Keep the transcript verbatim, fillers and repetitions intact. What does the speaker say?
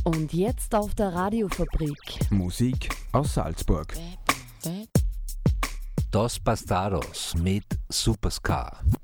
Und jetzt auf der Radiofabrik. Musik aus Salzburg. Dos Bastardos mit Superscar.